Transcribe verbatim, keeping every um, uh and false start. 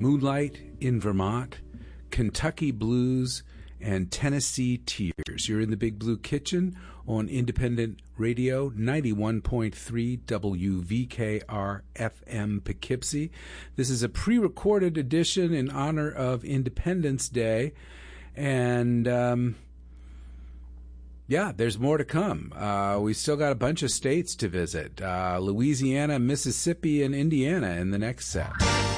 Moonlight in Vermont, Kentucky Blues, and Tennessee Tears. You're in the Big Blue Kitchen on Independent Radio, ninety-one point three W V K R F M Poughkeepsie. This is a pre-recorded edition in honor of Independence Day, and um, yeah, there's more to come. Uh, we still got a bunch of states to visit. Uh, Louisiana, Mississippi, and Indiana in the next set.